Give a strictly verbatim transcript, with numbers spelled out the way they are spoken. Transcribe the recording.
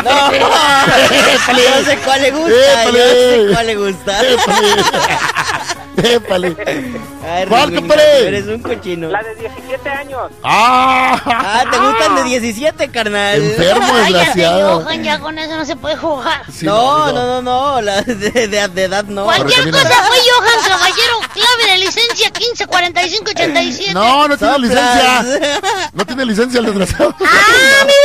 Épale. Yo sé cuál le gusta. Épale. Yo sé cuál le gusta. Épale. Ay, ¿Cuál, Ringo, compadre? Eres un cochino. La de diecisiete años. ¡Ah! Ah, ¿te gustan de diecisiete, carnal? Enfermo, Cállate, desgraciado. Johan, ya con eso no se puede jugar. Sí, no, digo, no, no, no, la de, de, de edad no. Cualquier Correcamina. cosa fue Johan, caballero. Clave de licencia quince cuarenta y cinco ochenta y siete. No, no tiene Soplas. licencia. No tiene licencia el desgraciado. Ah, mira,